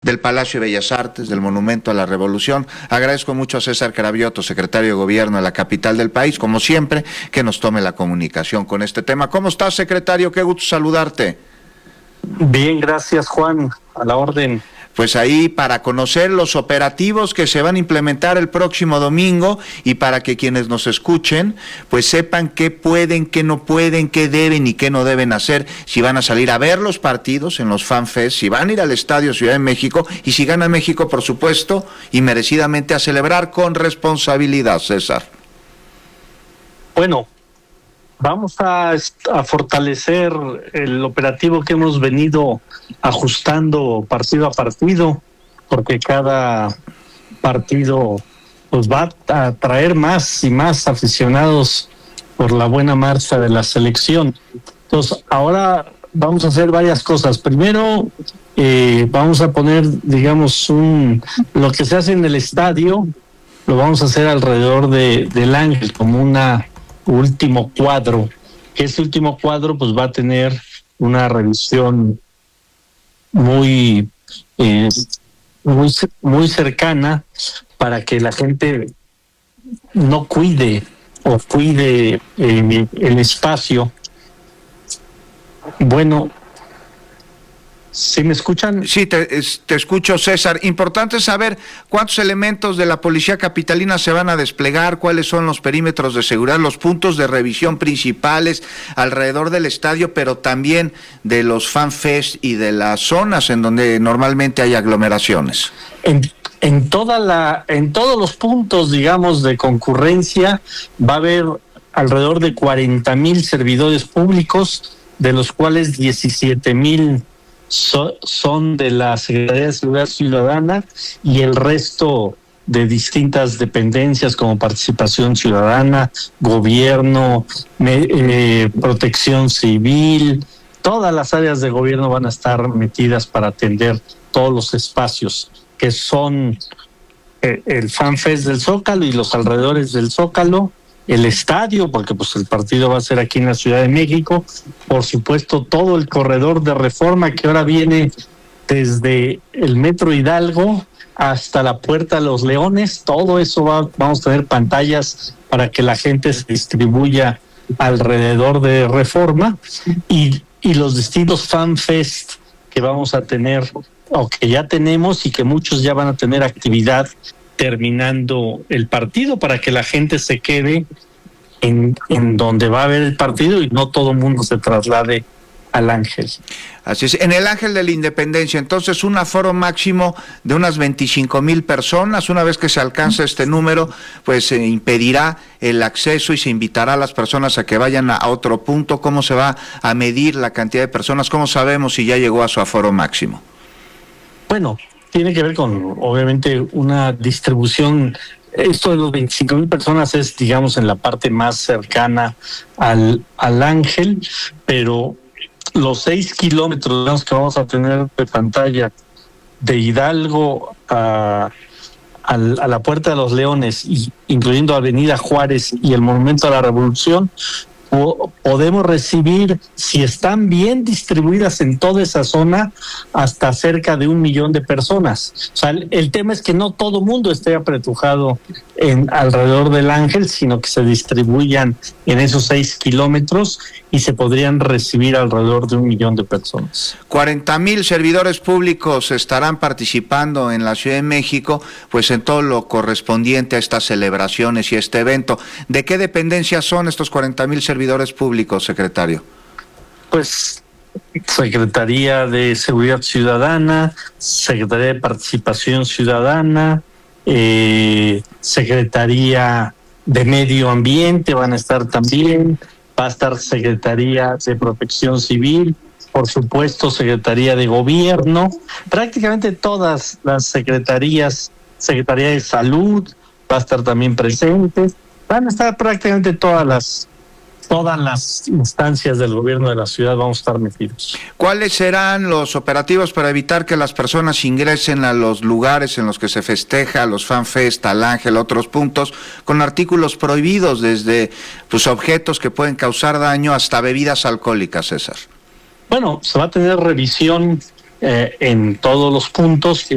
del Palacio de Bellas Artes, del Monumento a la Revolución. Agradezco mucho a César Cravioto, secretario de Gobierno de la capital del país, como siempre, que nos tome la comunicación con este tema. ¿Cómo estás, secretario? Qué gusto saludarte. Bien, gracias, Juan, a la orden. Pues ahí para conocer los operativos que se van a implementar el próximo domingo y para que quienes nos escuchen pues sepan qué pueden, qué no pueden, qué deben y qué no deben hacer, si van a salir a ver los partidos en los FanFest, si van a ir al Estadio Ciudad de México y si gana México, por supuesto, y merecidamente a celebrar con responsabilidad, César. Bueno, vamos a fortalecer el operativo que hemos venido ajustando partido a partido, porque cada partido pues va a atraer más y más aficionados por la buena marcha de la selección. Entonces, ahora vamos a hacer varias cosas. Primero, vamos a poner, digamos, lo que se hace en el estadio, lo vamos a hacer alrededor del Ángel, como una último cuadro, que ese último cuadro pues va a tener una revisión muy cercana para que la gente no cuide el espacio. Bueno, ¿sí me escuchan? Sí, te escucho, César. Importante saber cuántos elementos de la Policía Capitalina se van a desplegar, cuáles son los perímetros de seguridad, los puntos de revisión principales alrededor del estadio, pero también de los FanFest y de las zonas en donde normalmente hay aglomeraciones. En todos los puntos, digamos, de concurrencia va a haber alrededor de 40,000 servidores públicos, de los cuales 17,000 son de la Secretaría de Seguridad Ciudadana y el resto de distintas dependencias como Participación Ciudadana, Gobierno, Protección Civil. Todas las áreas de gobierno van a estar metidas para atender todos los espacios que son el FanFest del Zócalo y los alrededores del Zócalo, el estadio, porque pues el partido va a ser aquí en la Ciudad de México, por supuesto todo el corredor de Reforma que ahora viene desde el Metro Hidalgo hasta la Puerta de los Leones, todo eso vamos a tener pantallas para que la gente se distribuya alrededor de Reforma y los distintos FanFest que vamos a tener o que ya tenemos y que muchos ya van a tener actividad terminando el partido para que la gente se quede en donde va a haber el partido y no todo el mundo se traslade al Ángel. Así es, en el Ángel de la Independencia, entonces un aforo máximo de unas 25,000 personas. Una vez que se alcance este número, pues se impedirá el acceso y se invitará a las personas a que vayan a otro punto. ¿Cómo se va a medir la cantidad de personas? ¿Cómo sabemos si ya llegó a su aforo máximo? Bueno, tiene que ver con, obviamente, una distribución. Esto de los 25,000 personas es, digamos, en la parte más cercana al Ángel, pero los 6 kilómetros, digamos, que vamos a tener de pantalla de Hidalgo a la Puerta de los Leones, incluyendo Avenida Juárez y el Monumento a la Revolución, podemos recibir, si están bien distribuidas en toda esa zona, hasta cerca de 1,000,000 de personas. O sea, el tema es que no todo mundo esté apretujado alrededor del Ángel, sino que se distribuyan en esos 6 kilómetros y se podrían recibir alrededor de 1,000,000 de personas. 40,000 servidores públicos estarán participando en la Ciudad de México, pues en todo lo correspondiente a estas celebraciones y este evento. ¿De qué dependencias son estos 40,000 servidores públicos, secretario? Pues Secretaría de Seguridad Ciudadana, Secretaría de Participación Ciudadana, Secretaría de Medio Ambiente van a estar también, va a estar Secretaría de Protección Civil, por supuesto Secretaría de Gobierno, prácticamente todas las secretarías, Secretaría de Salud va a estar también presente, van a estar prácticamente todas las instancias del gobierno de la ciudad vamos a estar metidos. ¿Cuáles serán los operativos para evitar que las personas ingresen a los lugares en los que se festeja, a los FanFest, al Ángel, otros puntos, con artículos prohibidos, desde pues objetos que pueden causar daño hasta bebidas alcohólicas, César? Bueno, se va a tener revisión en todos los puntos.